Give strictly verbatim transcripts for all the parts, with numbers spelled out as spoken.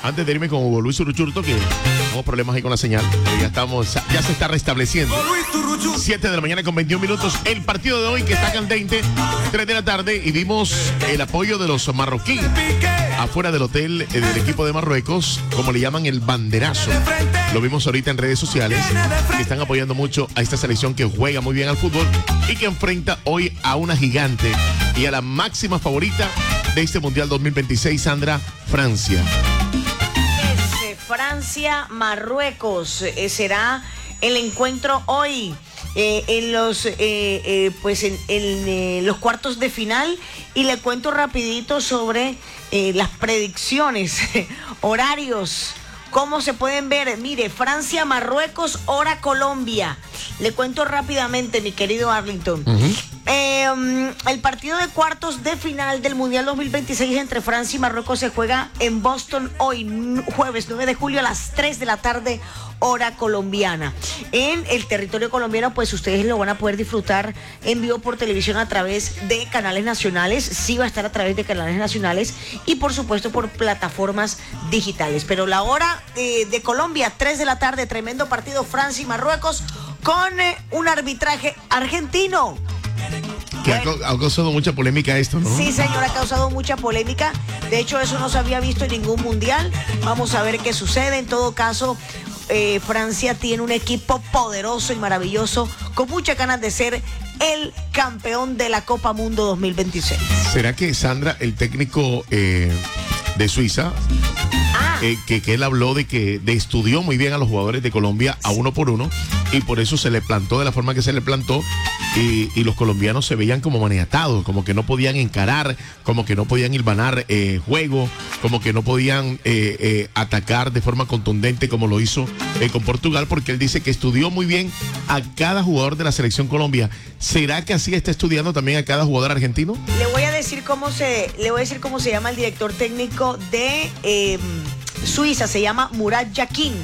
antes de irme con Hugo Luis Uruchurto, que tenemos problemas ahí con la señal, pero ya estamos, ya se está restableciendo. siete de la mañana con veintiún minutos. El partido de hoy que está candente, tres de la tarde, y vimos el apoyo de los marroquíes afuera del hotel eh, del equipo de Marruecos, como le llaman el banderazo. Lo vimos ahorita en redes sociales, que están apoyando mucho a esta selección que juega muy bien al fútbol y que enfrenta hoy a una gigante y a la máxima favorita de este Mundial dos mil veintiséis, Sandra, Francia. Es Francia, Marruecos. Eh, será el encuentro hoy. Eh, en los eh, eh, pues en, en eh, los cuartos de final, y le cuento rapidito sobre eh, las predicciones, horarios, cómo se pueden ver. Mire, Francia, Marruecos, hora Colombia. Le cuento rápidamente, mi querido Arlington. Uh-huh. Eh, um, el partido de cuartos de final del Mundial dos mil veintiséis entre Francia y Marruecos se juega en Boston hoy, jueves nueve de julio a las tres de la tarde, hora colombiana. En el territorio colombiano, pues ustedes lo van a poder disfrutar en vivo por televisión a través de canales nacionales. Sí va a estar a través de canales nacionales y por supuesto por plataformas digitales. Pero la hora eh, de Colombia, tres de la tarde, tremendo partido Francia y Marruecos con eh, un arbitraje argentino. Que ha, ha causado mucha polémica esto, ¿no? Sí, señor, ha causado mucha polémica. De hecho, eso no se había visto en ningún mundial. Vamos a ver qué sucede. En todo caso, eh, Francia tiene un equipo poderoso y maravilloso, con muchas ganas de ser el campeón de la Copa Mundo dos mil veintiséis. ¿Será que Sandra, el técnico eh, de Suiza, ah. eh, que, que él habló de que de estudió muy bien a los jugadores de Colombia a uno por uno, y por eso se le plantó de la forma que se le plantó, y, y los colombianos se veían como maniatados, como que no podían encarar, como que no podían hilvanar eh, juego, como que no podían eh, eh, atacar de forma contundente como lo hizo eh, con Portugal, porque él dice que estudió muy bien a cada jugador de la selección Colombia. ¿Será que así está estudiando también a cada jugador argentino? Le voy a decir cómo se, le voy a decir cómo se llama el director técnico de eh, Suiza. Se llama Murat Yakin.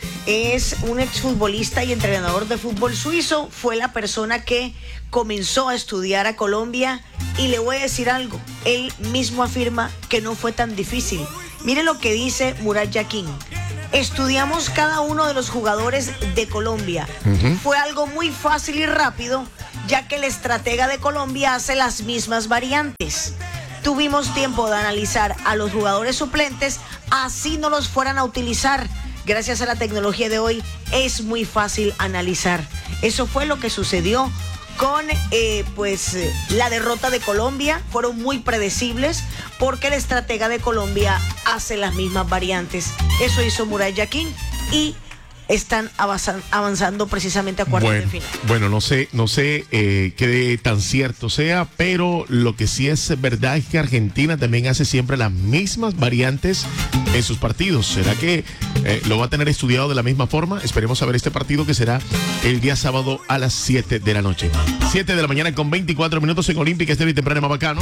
Es un exfutbolista y entrenador de fútbol suizo. Fue la persona que comenzó a estudiar a Colombia, y le voy a decir algo. Él mismo afirma que no fue tan difícil. Mire lo que dice Murat Yakin. Estudiamos cada uno de los jugadores de Colombia. Uh-huh. Fue algo muy fácil y rápido, ya que el estratega de Colombia hace las mismas variantes. Tuvimos tiempo de analizar a los jugadores suplentes, así no los fueran a utilizar. Gracias a la tecnología de hoy es muy fácil analizar. Eso fue lo que sucedió con eh, pues la derrota de Colombia. Fueron muy predecibles porque el estratega de Colombia hace las mismas variantes. Eso hizo Murat Yakin y están avanzando, avanzando precisamente a cuartos bueno, de final. Bueno, no sé, no sé eh, qué tan cierto sea, pero lo que sí es verdad es que Argentina también hace siempre las mismas variantes en sus partidos. ¿Será que eh, lo va a tener estudiado de la misma forma? Esperemos a ver este partido, que será el día sábado a las siete de la noche. siete de la mañana con veinticuatro minutos en Olímpica Estéreo y Temprano, más bacano.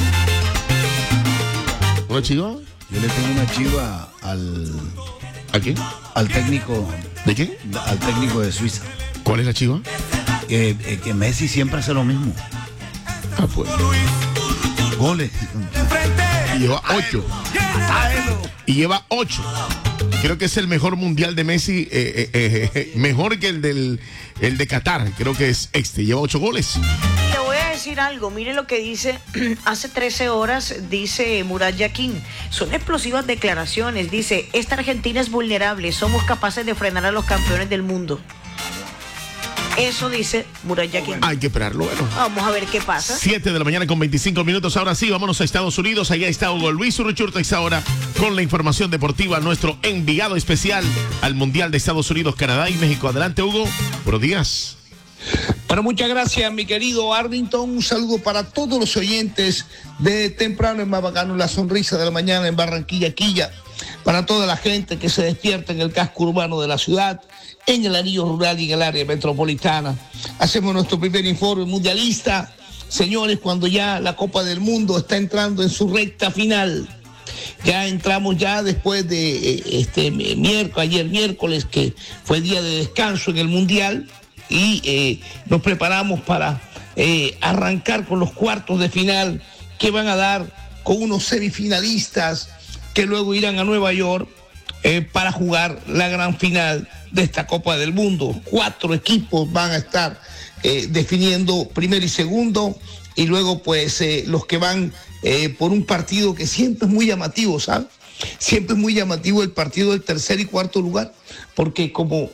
¿Una chiva? Yo le tengo una chiva al... ¿A quién? Al técnico. ¿De quién? Al técnico de Suiza. ¿Cuál es la chiva? Que, que Messi siempre hace lo mismo. Ah, pues. Goles. Y lleva ocho. Y lleva ocho. Creo que es el mejor mundial de Messi, eh, eh, eh, mejor que el del el de Qatar. Creo que es este. Lleva ocho goles. Le voy a decir algo. Mire lo que dice hace trece horas, dice Murat Yakin. Son explosivas declaraciones. Dice, esta Argentina es vulnerable. Somos capaces de frenar a los campeones del mundo. Eso dice Murat Yakin. Hay que esperarlo, bueno. Vamos a ver qué pasa. siete de la mañana con veinticinco minutos. Ahora sí, vámonos a Estados Unidos. Allá está Hugo Luis Uruchurto esta hora con la información deportiva. Nuestro enviado especial al Mundial de Estados Unidos, Canadá y México. Adelante, Hugo. Buenos días. Bueno, muchas gracias, mi querido Arlington. Un saludo para todos los oyentes de Temprano en Más Bacano, la sonrisa de la mañana en Barranquilla, Quilla. Para toda la gente que se despierta en el casco urbano de la ciudad, en el anillo rural y en el área metropolitana. Hacemos nuestro primer informe mundialista, señores, cuando ya la Copa del Mundo está entrando en su recta final. Ya entramos ya después de este miércoles, ayer miércoles, que fue día de descanso en el Mundial, y eh, nos preparamos para eh, arrancar con los cuartos de final, que van a dar con unos semifinalistas que luego irán a Nueva York. eh, para jugar la gran final de esta Copa del Mundo. Cuatro equipos van a estar eh, definiendo primero y segundo, y luego pues eh, los que van eh, por un partido que siempre es muy llamativo, ¿sabes? Siempre es muy llamativo el partido del tercer y cuarto lugar, porque como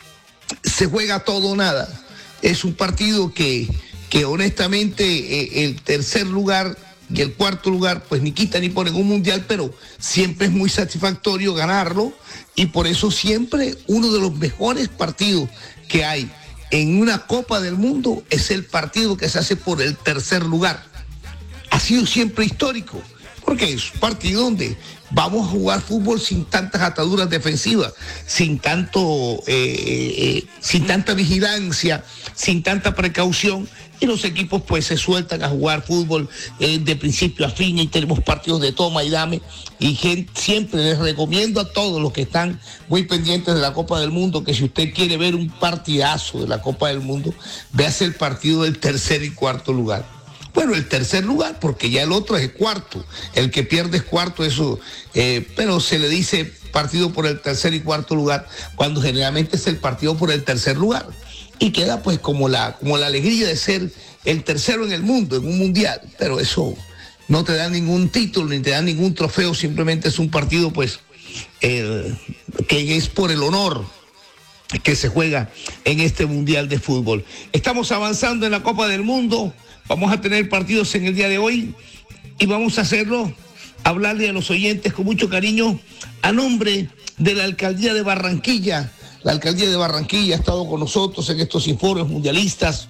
se juega todo o nada, es un partido que, que honestamente eh, el tercer lugar y el cuarto lugar pues ni quita ni pone en un mundial, pero siempre es muy satisfactorio ganarlo, y por eso siempre uno de los mejores partidos que hay en una Copa del Mundo es el partido que se hace por el tercer lugar. Ha sido siempre histórico, porque es un partido donde vamos a jugar fútbol sin tantas ataduras defensivas, sin tanto, eh, eh, sin tanta vigilancia, sin tanta precaución, y los equipos pues se sueltan a jugar fútbol eh, de principio a fin, y tenemos partidos de toma y dame, y gente, siempre les recomiendo a todos los que están muy pendientes de la Copa del Mundo que si usted quiere ver un partidazo de la Copa del Mundo, véase el partido del tercer y cuarto lugar. Bueno, el tercer lugar, porque ya el otro es el cuarto. El que pierde es cuarto, eso, eh, pero se le dice partido por el tercer y cuarto lugar, cuando generalmente es el partido por el tercer lugar. Y queda pues como la, como la alegría de ser el tercero en el mundo, en un mundial. Pero eso no te da ningún título, ni te da ningún trofeo, simplemente es un partido pues eh, que es por el honor que se juega en este mundial de fútbol. Estamos avanzando en la Copa del Mundo. Vamos a tener partidos en el día de hoy y vamos a hacerlo, hablarle a los oyentes con mucho cariño a nombre de la Alcaldía de Barranquilla. La Alcaldía de Barranquilla ha estado con nosotros en estos informes mundialistas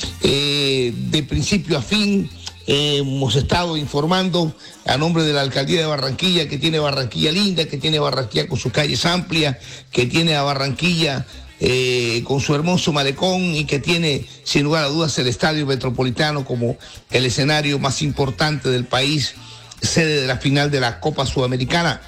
eh, de principio a fin. Eh, hemos estado informando a nombre de la Alcaldía de Barranquilla, que tiene Barranquilla linda, que tiene Barranquilla con sus calles amplias, que tiene a Barranquilla Eh, con su hermoso malecón, y que tiene sin lugar a dudas el Estadio Metropolitano como el escenario más importante del país, sede de la final de la Copa Sudamericana.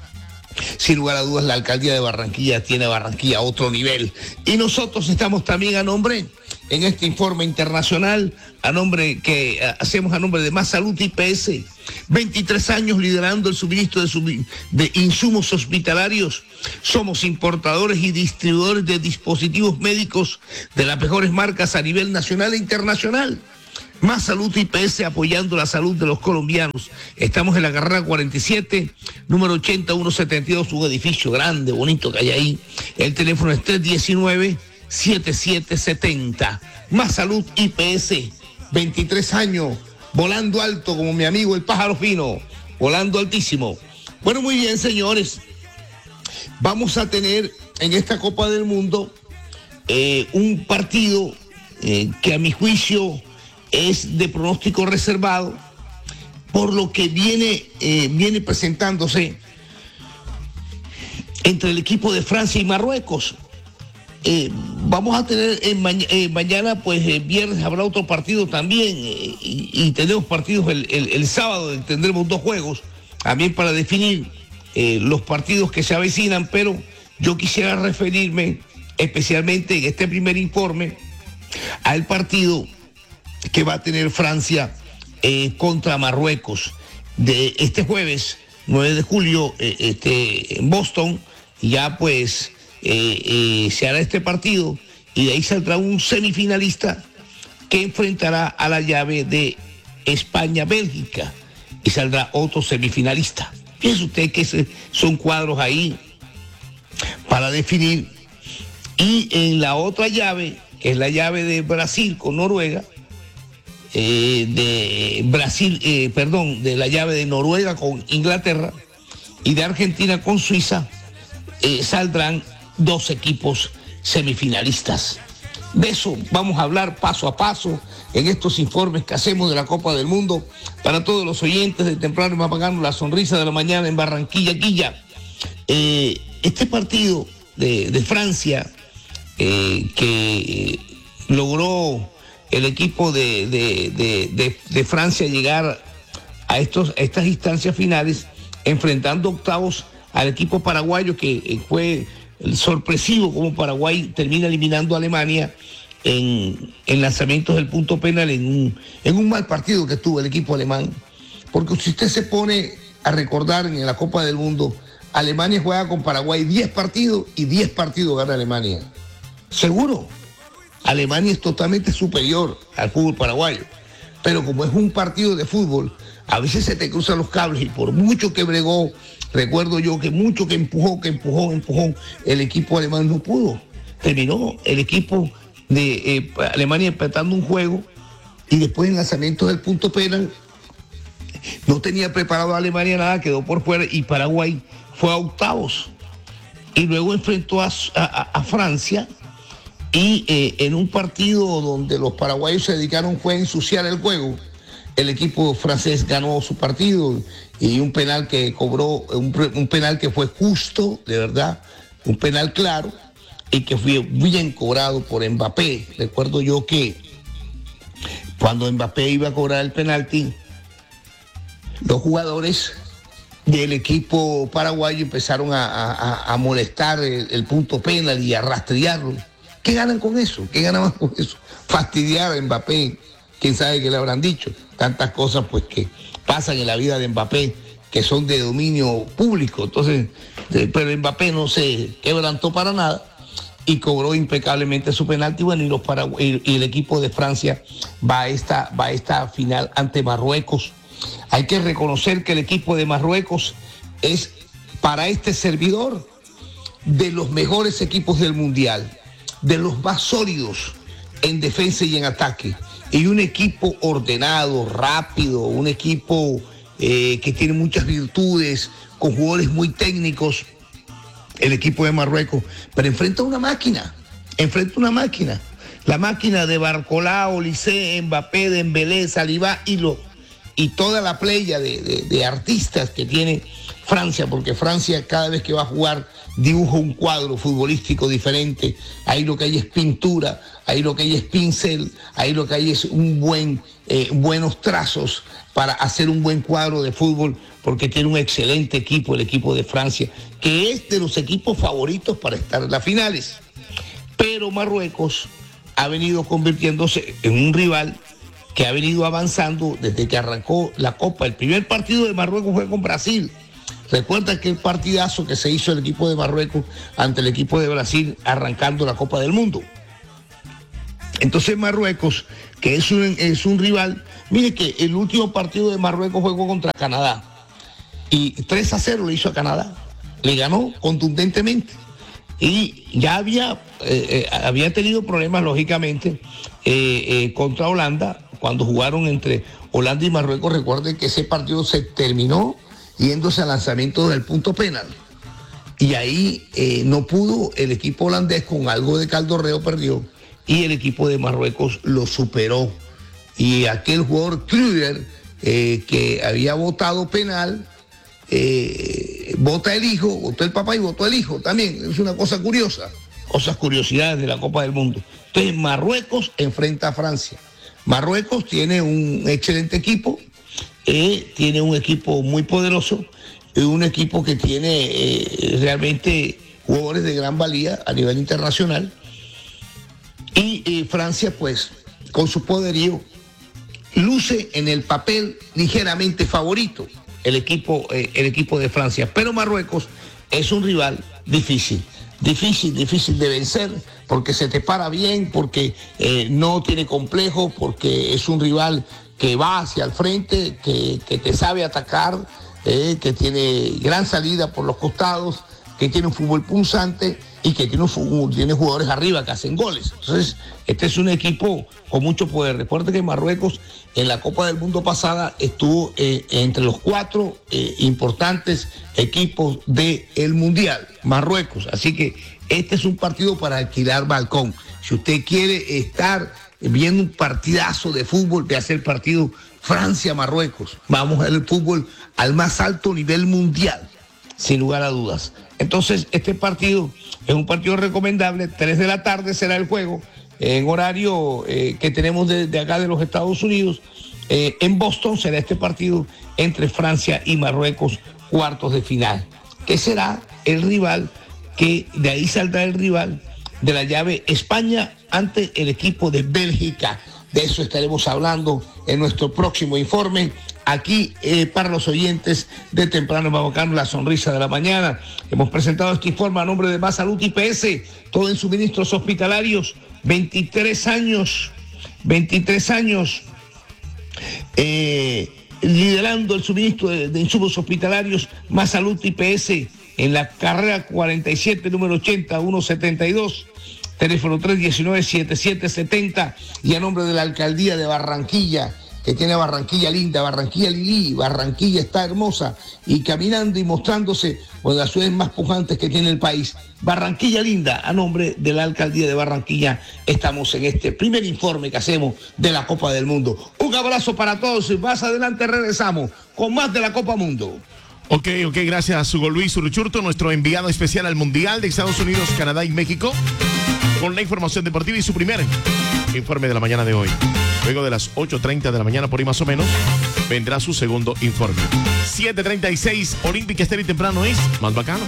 Sin lugar a dudas la Alcaldía de Barranquilla tiene a Barranquilla a otro nivel, y nosotros estamos también a nombre, en este informe internacional, a nombre que uh, hacemos a nombre de Más Salud I P S, veintitrés años liderando el suministro de, sub de insumos hospitalarios. Somos importadores y distribuidores de dispositivos médicos de las mejores marcas a nivel nacional e internacional. Más Salud I P S, apoyando la salud de los colombianos. Estamos en la carrera cuarenta y siete, número ochenta y uno setenta y dos, un edificio grande, bonito que hay ahí. El teléfono es tres diecinueve, setenta y siete setenta. Más Salud I P S, veintitrés años, volando alto como mi amigo el pájaro fino, volando altísimo. Bueno, muy bien, señores. Vamos a tener en esta Copa del Mundo eh, un partido eh, que a mi juicio es de pronóstico reservado, por lo que viene, eh, viene presentándose entre el equipo de Francia y Marruecos. Eh, vamos a tener eh, ma eh, mañana, pues eh, viernes habrá otro partido también, eh, y, y tenemos partidos el, el, el sábado, tendremos dos juegos también para definir eh, los partidos que se avecinan, pero yo quisiera referirme especialmente en este primer informe al partido que va a tener Francia eh, contra Marruecos de este jueves nueve de julio eh, este, en Boston. Ya pues eh, eh, se hará este partido, y de ahí saldrá un semifinalista que enfrentará a la llave de España-Bélgica, y saldrá otro semifinalista. Piense usted que son cuadros ahí para definir. Y en la otra llave, que es la llave de Brasil con Noruega, Eh, de Brasil, eh, perdón, de la llave de Noruega con Inglaterra y de Argentina con Suiza, eh, saldrán dos equipos semifinalistas. De eso vamos a hablar paso a paso en estos informes que hacemos de la Copa del Mundo para todos los oyentes de Temprano y Mapagano, la sonrisa de la mañana en Barranquilla, Quilla. Eh, este partido de, de Francia eh, que logró el equipo de, de, de, de, de Francia llegar a, estos, a estas instancias finales, enfrentando octavos al equipo paraguayo, que fue sorpresivo como Paraguay termina eliminando a Alemania en, en lanzamientos del punto penal, en un, en un mal partido que tuvo el equipo alemán. Porque si usted se pone a recordar en la Copa del Mundo, Alemania juega con Paraguay diez partidos y diez partidos gana Alemania. Seguro. Alemania es totalmente superior al fútbol paraguayo. Pero como es un partido de fútbol, a veces se te cruzan los cables y por mucho que bregó, recuerdo yo que mucho que empujó, que empujó, empujó, el equipo alemán no pudo. Terminó el equipo de eh, Alemania empatando un juego y después en lanzamiento del punto penal no tenía preparado a Alemania nada, quedó por fuera y Paraguay fue a octavos. Y luego enfrentó a, a, a Francia. Y eh, en un partido donde los paraguayos se dedicaron fue a ensuciar el juego, el equipo francés ganó su partido y un penal que cobró, un, un penal que fue justo, de verdad, un penal claro y que fue bien cobrado por Mbappé. Recuerdo yo que cuando Mbappé iba a cobrar el penalti, los jugadores del equipo paraguayo empezaron a, a, a molestar el, el punto penal y a rastrearlo. ¿Qué ganan con eso? ¿Qué ganaban con eso? Fastidiar a Mbappé. ¿Quién sabe qué le habrán dicho? Tantas cosas pues que pasan en la vida de Mbappé que son de dominio público. Entonces, pero Mbappé no se quebrantó para nada y cobró impecablemente su penalti. Bueno, y, los Paragu- y el equipo de Francia va a, esta, va a esta final ante Marruecos. Hay que reconocer que el equipo de Marruecos es para este servidor de los mejores equipos del Mundial, de los más sólidos en defensa y en ataque, y un equipo ordenado, rápido, un equipo eh, que tiene muchas virtudes, con jugadores muy técnicos, el equipo de Marruecos, pero enfrenta una máquina, enfrenta una máquina, la máquina de Barcola, Olise, Mbappé, Dembélé, Saliba y, lo, y toda la playa de, de, de artistas que tiene Francia, porque Francia cada vez que va a jugar dibuja un cuadro futbolístico diferente. Ahí lo que hay es pintura, ahí lo que hay es pincel, ahí lo que hay es un buen, eh, buenos trazos para hacer un buen cuadro de fútbol, porque tiene un excelente equipo, el equipo de Francia, que es de los equipos favoritos para estar en las finales. Pero Marruecos ha venido convirtiéndose en un rival que ha venido avanzando desde que arrancó la Copa. El primer partido de Marruecos fue con Brasil. Recuerda aquel partidazo que se hizo el equipo de Marruecos ante el equipo de Brasil arrancando la Copa del Mundo. Entonces Marruecos, que es un, es un rival, mire que el último partido de Marruecos jugó contra Canadá y tres a cero le hizo a Canadá, le ganó contundentemente y ya había, eh, eh, había tenido problemas lógicamente eh, eh, contra Holanda cuando jugaron entre Holanda y Marruecos. Recuerden que ese partido se terminó yéndose al lanzamiento del punto penal. Y ahí eh, no pudo el equipo holandés, con algo de caldorreo perdió, y el equipo de Marruecos lo superó. Y aquel jugador Krüger, eh, que había votado penal, eh, vota el hijo, votó el papá y votó el hijo también. Es una cosa curiosa, cosas curiosidades de la Copa del Mundo. Entonces Marruecos enfrenta a Francia. Marruecos tiene un excelente equipo, Eh, tiene un equipo muy poderoso, eh, un equipo que tiene eh, realmente jugadores de gran valía a nivel internacional. Y eh, Francia, pues, con su poderío, luce en el papel ligeramente favorito el equipo, eh, el equipo de Francia. Pero Marruecos es un rival difícil, difícil, difícil de vencer, porque se te para bien, porque eh, no tiene complejo, porque es un rival que va hacia el frente, que, que te sabe atacar, eh, que tiene gran salida por los costados, que tiene un fútbol punzante y que tiene, un fútbol, tiene jugadores arriba que hacen goles. Entonces, este es un equipo con mucho poder. Recuerden que Marruecos en la Copa del Mundo pasada estuvo eh, entre los cuatro eh, importantes equipos del Mundial, Marruecos. Así que este es un partido para alquilar balcón. Si usted quiere estar viendo un partidazo de fútbol, de hacer partido Francia-Marruecos, vamos a ver el fútbol al más alto nivel mundial, sin lugar a dudas. Entonces, este partido es un partido recomendable. Tres de la tarde será el juego, en horario eh, que tenemos desde de acá de los Estados Unidos. Eh, en Boston será este partido entre Francia y Marruecos, cuartos de final. ¿Qué será el rival? Que de ahí saldrá el rival de la llave España ante el equipo de Bélgica. De eso estaremos hablando en nuestro próximo informe. aquí eh, para los oyentes de Temprano en Mabacano, la sonrisa de la mañana. Hemos presentado este informe a nombre de Más Salud I P S, todo en suministros hospitalarios, veintitrés años, veintitrés años, eh, liderando el suministro de, de insumos hospitalarios. Más Salud I P S, en la carrera cuarenta y siete, número ochenta, ciento setenta y dos, teléfono tres uno nueve, siete siete siete cero, y a nombre de la Alcaldía de Barranquilla, que tiene a Barranquilla linda, Barranquilla Lili, Barranquilla está hermosa y caminando y mostrándose una de las ciudades más pujantes que tiene el país. Barranquilla linda, a nombre de la Alcaldía de Barranquilla, estamos en este primer informe que hacemos de la Copa del Mundo. Un abrazo para todos y más adelante regresamos con más de la Copa Mundo. Ok, ok, gracias Hugo Luis Uruchurto, nuestro enviado especial al Mundial de Estados Unidos, Canadá y México, con la información deportiva y su primer informe de la mañana de hoy. Luego de las ocho treinta de la mañana, por ahí más o menos, vendrá su segundo informe. siete treinta y seis, Olímpica Estéreo y temprano es más bacano.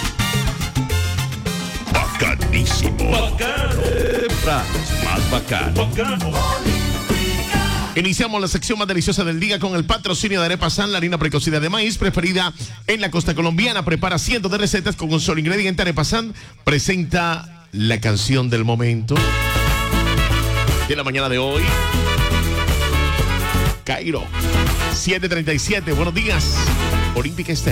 Bacanísimo. Bacano. Más bacano. Bacano. Iniciamos la sección más deliciosa del día con el patrocinio de Arepa San, la harina precocida de maíz preferida en la costa colombiana. Prepara cientos de recetas con un solo ingrediente. Arepa San presenta la canción del momento de la mañana de hoy. Cairo, siete treinta y siete, buenos días, Olímpica Estéreo.